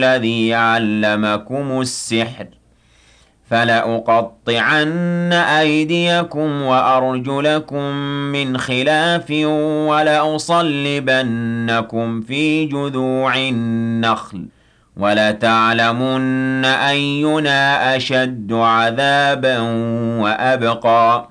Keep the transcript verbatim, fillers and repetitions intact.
الذي علمكم السحر فلأقطعن أيديكم وأرجلكم من خلاف ولأصلبنكم في جذوع النخل ولتعلمن أينا أشد عذابا وأبقى